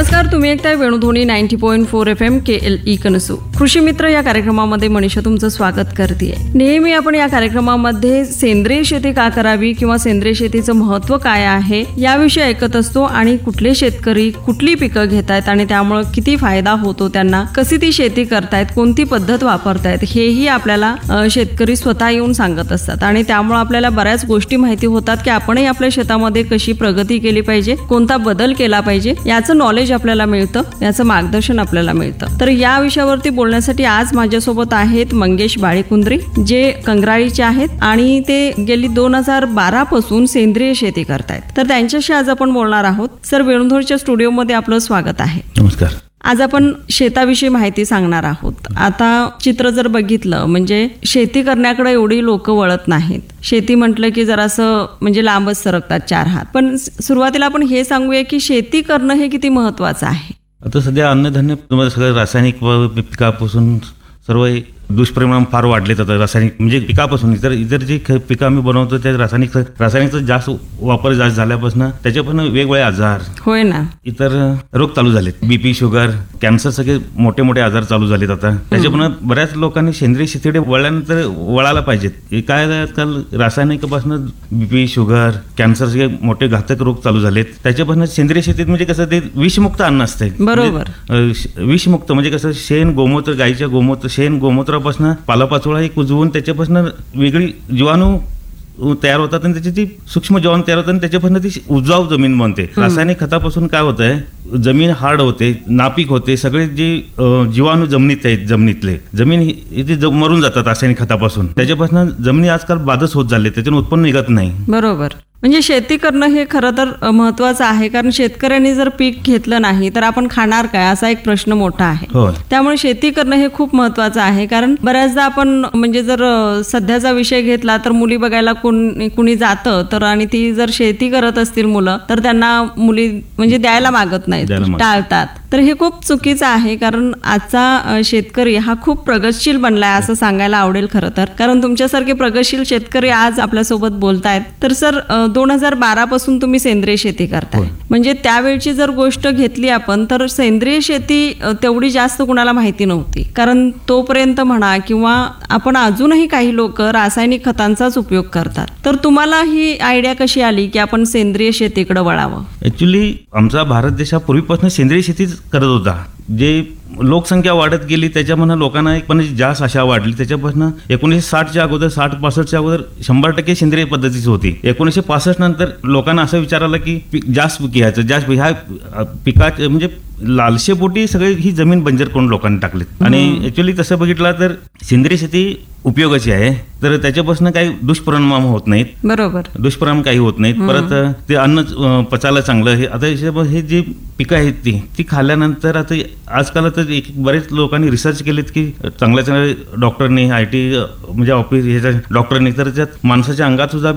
नमस्कार, तुम्ही ऐकताय वेणुध्वनी 90.4 FM KLE कनसू. कृषी मित्र या कार्यक्रमामध्ये मनीषा तुमचं स्वागत करते. नेहमी आपण या कार्यक्रमामध्ये सेंद्रिय शेती का करावी किंवा सेंद्रिय शेतीचं महत्त्व काय आहे याविषयी ऐकत असतो आणि कुठले शेतकरी कुठली पिकं घेतायत आणि त्यामुळे किती फायदा होतो त्यांना, कशी ती शेती करतायत, कोणती पद्धत वापरतायत हेही आपल्याला शेतकरी स्वतः येऊन सांगत असतात आणि त्यामुळे आपल्याला बऱ्याच गोष्टी माहिती होतात की आपणही आपल्या शेतामध्ये कशी प्रगती केली पाहिजे, कोणता बदल केला पाहिजे याचं नॉलेज आपल्याला मिळतं, याचं मार्गदर्शन आपल्याला मिळतं. तर या विषयावरती बोलण्यासाठी आज माझ्यासोबत आहेत मंगेश बाळेकुंद्री, जे कंग्राळीचे आहेत आणि ते गेली 2012 पासून सेंद्रिय शेती करतायत. तर त्यांच्याशी आज आपण बोलणार आहोत. सर, वेणुध्वनीच्या स्टुडिओमध्ये आपलं स्वागत आहे. नमस्कार. आज आपण शेताविषयी माहिती सांगणार आहोत. आता चित्र जर बघितलं म्हणजे शेती करण्याकडे एवढी लोक वळत नाहीत. शेती म्हटलं की जरासं म्हणजे लांबच सरकतात 4 हात. पण सुरुवातीला आपण हे सांगूया की शेती करणं हे किती महत्वाचं आहे. आता सध्या अन्नधान्य सगळं रासायनिक पिकापासून सर्व दुष्परिणाम फार वाढलेत. आता रासायनिक म्हणजे पिकापासून इतर जी पिकं आम्ही बनवतो त्या रासायनिकचा जास्त वापर जास्त झाल्यापासून त्याचे पण वेगवेगळे आजार, होय ना, इतर रोग चालू झालेत. बीपी, शुगर, कॅन्सर, सगळे मोठे मोठे आजार चालू झालेत. आता त्याचे पण बऱ्याच लोकांनी सेंद्रिय शेतीकडे वळल्यानंतर वळायला पाहिजेत. काय आजकाल रासायनिकपासून बीपी, शुगर, कॅन्सर सगळे मोठे घातक रोग चालू झालेत. त्याच्यापासून सेंद्रिय शेतीत म्हणजे कसं ते विषमुक्त अन्न असते. बरोबर. विषमुक्त म्हणजे कसं शेण, गोमूत्र, गाईच्या गोमूत्र, शेण, गोमूत्र पासून पालापाचोळा एक उजवून त्याच्यापासून वेगळी जीवाणू तयार होतात आणि त्याची ती सूक्ष्म जीवाणू तयार होतात आणि त्याच्यापासून ती उपजाऊ जमीन बनते. रासायनिक खतापासून काय होतंय, जमीन हार्ड होते, नापीक होते. सगळे जे जीवाणू जमिनीत आहेत, जमीन मरून जातात रासायनिक खतापासून. त्याच्यापासून जमिनी आजकाल बादच होत झाले, त्याच्यानं उत्पन्न निघत नाही. बरोबर. म्हणजे शेती करणं हे खरं तर महत्वाचं आहे, कारण शेतकऱ्यांनी जर पीक घेतलं नाही तर आपण खाणार काय असा एक प्रश्न मोठा आहे. त्यामुळे शेती करणं हे खूप महत्वाचं आहे. कारण बऱ्याचदा आपण म्हणजे जर सध्याचा विषय घेतला तर मुली बघायला कुणी जातं तर आणि ती जर शेती करत असतील मुलं तर त्यांना मुली म्हणजे द्यायला मागत नाही, टाळतात. तर हे खूप चुकीचं आहे, कारण आजचा शेतकरी हा खूप प्रगतशील बनलाय असं सांगायला आवडेल खरं तर. कारण तुमच्यासारखे प्रगतशील शेतकरी आज आपल्यासोबत बोलतायत. तर सर, 2012 पासून तुम्ही सेंद्रिय शेती करताय, म्हणजे त्यावेळची जर गोष्ट घेतली आपण तर सेंद्रिय शेती तेवढी जास्त कुणाला माहिती नव्हती. कारण तोपर्यंत म्हणा किंवा आपण अजूनही काही लोक रासायनिक खतांचाच उपयोग करतात. तर तुम्हाला ही आयडिया कशी आली की आपण सेंद्रिय शेतीकडे वळावं? ऍक्च्युली आमचा भारत देश हा पूर्वीपासून सेंद्रिय शेतीच करत होता. जे लोकसंख्या वाढत गेली त्याच्यामध्ये लोकांना पण जास्त आशा वाढली. त्याच्यापासून 1960च्या अगोदर, 60-65च्या अगोदर 100% सेंद्रिय पद्धतीची होती. 1965 नंतर लोकांना असं विचार आला की जास्त पीक घ्यायचं, जास्त ह्या पिकाचे म्हणजे लालशेपोटी सगळी ही जमीन बंजर करून लोकांनी टाकलीत. आणि ऍक्च्युली तसं बघितलं तर सेंद्रिय शेती उपयोगाची आहे, तर त्याच्यापासून काही दुष्परिणाम होत नाहीत. बरोबर. दुष्परिणाम काही होत नाहीत. परत ते अन्न पचायला चांगलं. हे आता हे जी पिकं आहेत ती खाल्ल्यानंतर आता आजकाल आता बरेच लोकांनी रिसर्च केलेत की चांगल्या डॉक्टरनी, IT म्हणजे ऑफिस ह्याच्या डॉक्टरनी, तर त्याच्यात माणसाच्या अंगात सुद्धा